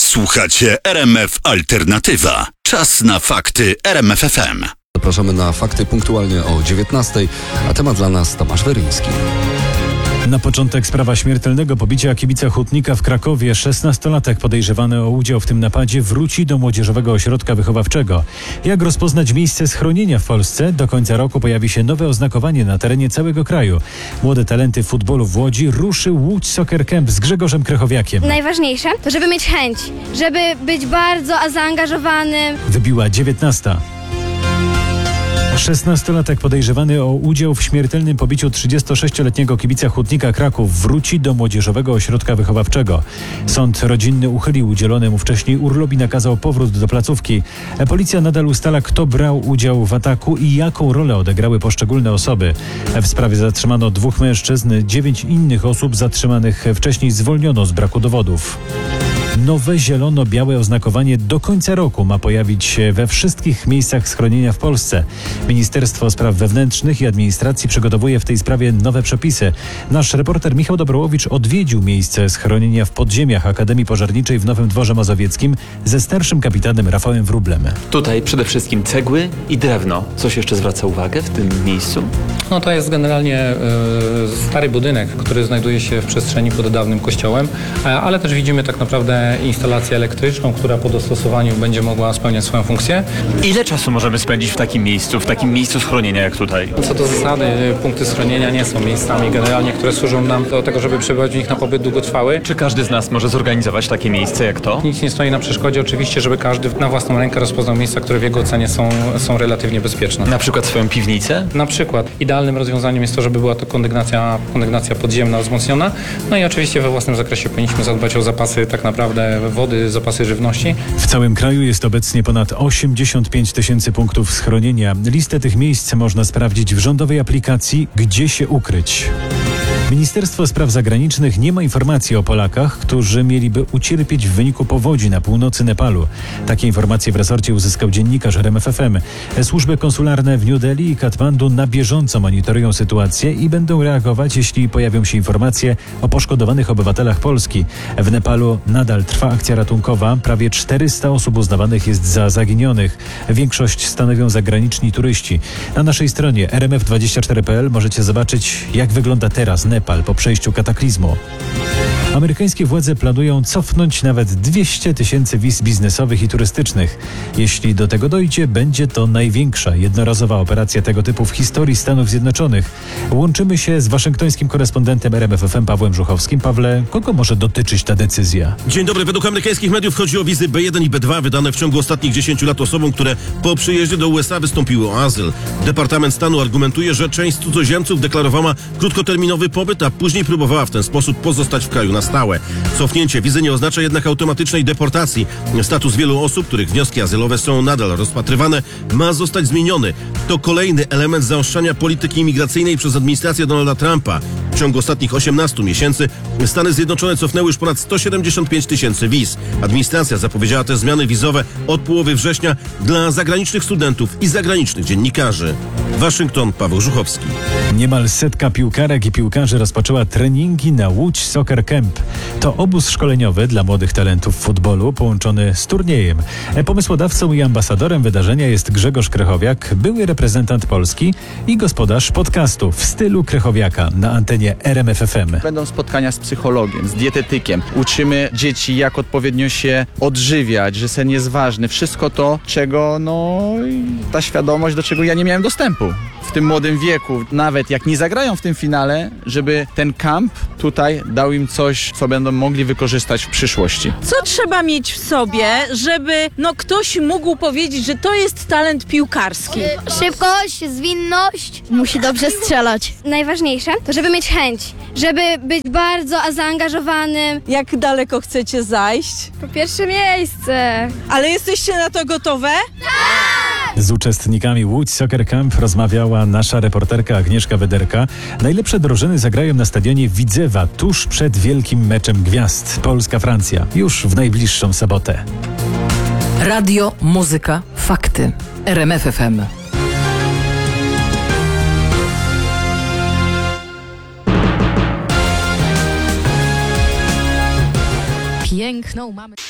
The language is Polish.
Słuchacie RMF Alternatywa. Czas na fakty RMF FM. Zapraszamy na fakty punktualnie o 19:00, a temat dla nas Tomasz Weryński. Na początek sprawa śmiertelnego pobicia kibica hutnika w Krakowie. 16-latek podejrzewany o udział w tym napadzie wróci do młodzieżowego ośrodka wychowawczego. Jak rozpoznać miejsce schronienia w Polsce? Do końca roku pojawi się nowe oznakowanie na terenie całego kraju. Młode talenty futbolu w Łodzi ruszył Łódź Soccer Camp z Grzegorzem Krychowiakiem. Najważniejsze to, żeby mieć chęć, żeby być bardzo zaangażowanym. Wybiła 19:00. 16-latek podejrzewany o udział w śmiertelnym pobiciu 36-letniego kibica hutnika Kraków wróci do młodzieżowego ośrodka wychowawczego. Sąd rodzinny uchylił udzielony mu wcześniej urlop i nakazał powrót do placówki. Policja nadal ustala, kto brał udział w ataku i jaką rolę odegrały poszczególne osoby. W sprawie zatrzymano 2 mężczyzn, 9 innych osób zatrzymanych wcześniej zwolniono z braku dowodów. Nowe zielono-białe oznakowanie do końca roku ma pojawić się we wszystkich miejscach schronienia w Polsce. Ministerstwo Spraw Wewnętrznych i Administracji przygotowuje w tej sprawie nowe przepisy. Nasz reporter Michał Dobrołowicz odwiedził miejsce schronienia w podziemiach Akademii Pożarniczej w Nowym Dworze Mazowieckim ze starszym kapitanem Rafałem Wróblem. Tutaj przede wszystkim cegły i drewno. Coś jeszcze zwraca uwagę w tym miejscu? No to jest generalnie stary budynek, który znajduje się w przestrzeni pod dawnym kościołem, ale też widzimy tak naprawdę instalację elektryczną, która po dostosowaniu będzie mogła spełniać swoją funkcję. Ile czasu możemy spędzić w takim miejscu schronienia jak tutaj? Co do zasady, punkty schronienia nie są miejscami generalnie, które służą nam do tego, żeby przebywać w nich na pobyt długotrwały. Czy każdy z nas może zorganizować takie miejsce jak to? Nic nie stoi na przeszkodzie oczywiście, żeby każdy na własną rękę rozpoznał miejsca, które w jego ocenie są relatywnie bezpieczne. Na przykład swoją piwnicę? Na przykład. Idealnym rozwiązaniem jest to, żeby była to kondygnacja podziemna wzmocniona. No i oczywiście we własnym zakresie powinniśmy zadbać o zapasy tak naprawdę wody, zapasy żywności. W całym kraju jest obecnie ponad 85 000 punktów schronienia. Listę tych miejsc można sprawdzić w rządowej aplikacji Gdzie się ukryć. Ministerstwo Spraw Zagranicznych nie ma informacji o Polakach, którzy mieliby ucierpieć w wyniku powodzi na północy Nepalu. Takie informacje w resorcie uzyskał dziennikarz RMF FM. Służby konsularne w New Delhi i Katmandu na bieżąco monitorują sytuację i będą reagować, jeśli pojawią się informacje o poszkodowanych obywatelach Polski. W Nepalu nadal trwa akcja ratunkowa. Prawie 400 osób uznawanych jest za zaginionych. Większość stanowią zagraniczni turyści. Na naszej stronie rmf24.pl możecie zobaczyć, jak wygląda teraz Nepal po przejściu kataklizmu. Amerykańskie władze planują cofnąć nawet 200 000 wiz biznesowych i turystycznych. Jeśli do tego dojdzie, będzie to największa jednorazowa operacja tego typu w historii Stanów Zjednoczonych. Łączymy się z waszyngtońskim korespondentem RMF FM Pawłem Żuchowskim. Pawle, kogo może dotyczyć ta decyzja? Dzień dobry. Według amerykańskich mediów chodzi o wizy B1 i B2 wydane w ciągu ostatnich 10 lat osobom, które po przyjeździe do USA wystąpiły o azyl. Departament Stanu argumentuje, że część cudzoziemców deklarowała krótkoterminowy pobyt, a później próbowała w ten sposób pozostać w kraju na stałe. Cofnięcie wizy nie oznacza jednak automatycznej deportacji. Status wielu osób, których wnioski azylowe są nadal rozpatrywane, ma zostać zmieniony. To kolejny element zaostrzania polityki imigracyjnej przez administrację Donalda Trumpa. W ciągu ostatnich 18 miesięcy Stany Zjednoczone cofnęły już ponad 175 000 wiz. Administracja zapowiedziała te zmiany wizowe od połowy września dla zagranicznych studentów i zagranicznych dziennikarzy. Waszyngton, Paweł Żuchowski. Niemal 100 piłkarek i piłkarzy rozpoczęła treningi na Łódź Soccer Camp. To obóz szkoleniowy dla młodych talentów w futbolu połączony z turniejem. Pomysłodawcą i ambasadorem wydarzenia jest Grzegorz Krychowiak, były reprezentant Polski i gospodarz podcastu w stylu Krychowiaka na antenie RMF FM. Będą spotkania z psychologiem, z dietetykiem. Uczymy dzieci, jak odpowiednio się odżywiać, że sen jest ważny. Wszystko to, czego ta świadomość, do czego ja nie miałem dostępu w tym młodym wieku. Nawet jak nie zagrają w tym finale, żeby ten kamp tutaj dał im coś, co będą mogli wykorzystać w przyszłości. Co trzeba mieć w sobie, żeby ktoś mógł powiedzieć, że to jest talent piłkarski? Szybkość, zwinność. Musi dobrze strzelać. Najważniejsze to, żeby mieć chęć, żeby być bardzo zaangażowanym. Jak daleko chcecie zajść? Po pierwsze miejsce. Ale jesteście na to gotowe? Z uczestnikami Łódź Soccer Camp rozmawiała nasza reporterka Agnieszka Wederka. Najlepsze drużyny zagrają na stadionie Widzewa tuż przed wielkim meczem gwiazd Polska-Francja. Już w najbliższą sobotę. Radio, muzyka, fakty. RMF FM. Piękną mamy.